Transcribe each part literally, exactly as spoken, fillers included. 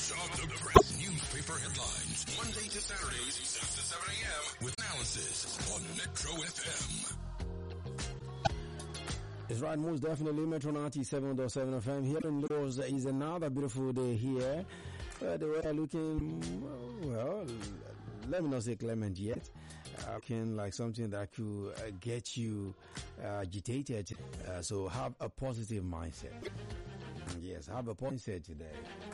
of the press newspaper headlines. Monday to Saturdays, six to seven a.m. with analysis on Metro F M. It's right, most definitely. Metro ninety-seven point seven F M here in Lagos is another beautiful day here. Uh, the weather looking, well, let me not say clement yet. Uh, looking like something that could uh, get you uh, agitated. Uh, so have a positive mindset. Yes, have a positive mindset today.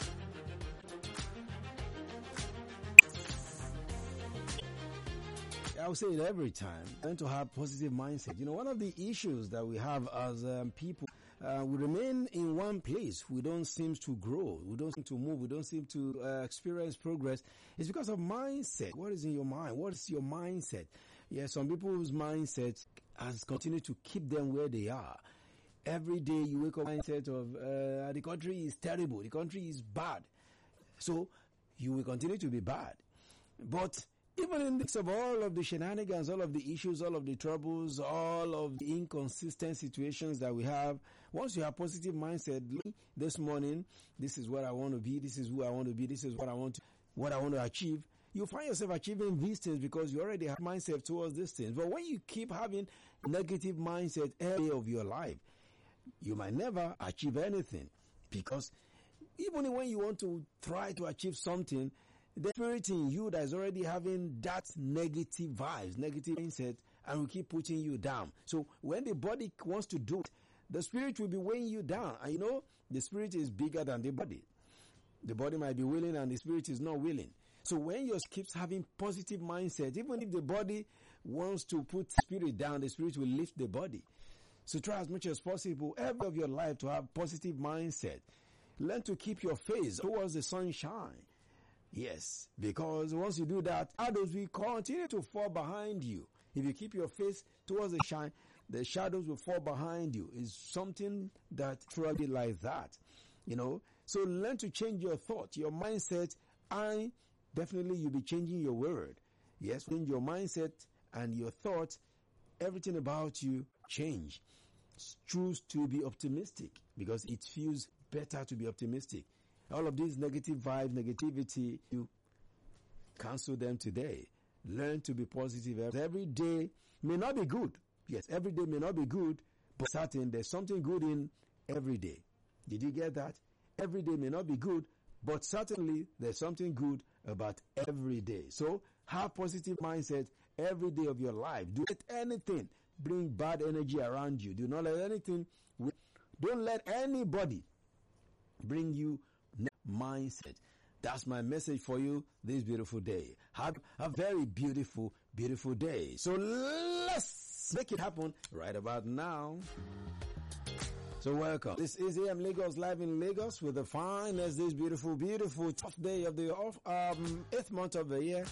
I will say it every time. Learn to have positive mindset. You know, one of the issues that we have as um, people, uh, we remain in one place. We don't seem to grow. We don't seem to move. We don't seem to uh, experience progress. It's because of mindset. What is in your mind? What is your mindset? Yeah, some people's mindset has continued to keep them where they are. Every day you wake up mindset of uh, the country is terrible. The country is bad. So you will continue to be bad. But even in the midst of all of the shenanigans, all of the issues, all of the troubles, all of the inconsistent situations that we have, once you have positive mindset, this morning, this is what I want to be, this is who I want to be, this is what I want to, what I want to achieve, you find yourself achieving these things because you already have mindset towards these things. But when you keep having negative mindset every day of your life, you might never achieve anything, because even when you want to try to achieve something, the spirit in you that is already having that negative vibes, negative mindset, and will keep putting you down. So when the body wants to do it, the spirit will be weighing you down. And you know, the spirit is bigger than the body. The body might be willing and the spirit is not willing. So when you keep having positive mindset, even if the body wants to put spirit down, the spirit will lift the body. So try as much as possible every of your life to have positive mindset. Learn to keep your face towards the sunshine. Yes, because once you do that, shadows will continue to fall behind you. If you keep your face towards the shine, the shadows will fall behind you. It's something that truly like that, you know. So learn to change your thought, your mindset, and definitely you'll be changing your word. Yes, change your mindset and your thought, everything about you change. Choose to be optimistic because it feels better to be optimistic. All of these negative vibes, negativity, you cancel them today. Learn to be positive. Every day may not be good. Yes, every day may not be good, but certain there's something good in every day. Did you get that? Every day may not be good, but certainly there's something good about every day. So have positive mindset every day of your life. Do not let anything bring bad energy around you. Do not let anything, don't let anybody bring you mindset. That's my message for you this beautiful day. Have a very beautiful, beautiful day. So let's make it happen right about now. So welcome. This is A M Lagos, live in Lagos with the finest, this beautiful, beautiful tough day of the off, um, eighth month of the year.